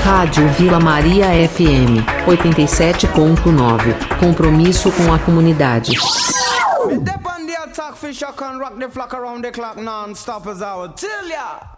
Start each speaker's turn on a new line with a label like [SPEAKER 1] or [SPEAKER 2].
[SPEAKER 1] Rádio Vila Maria FM 87.9. Compromisso com a comunidade.
[SPEAKER 2] Dep on the attack, fish can rock the flock around the clock non-stop as I would tell ya.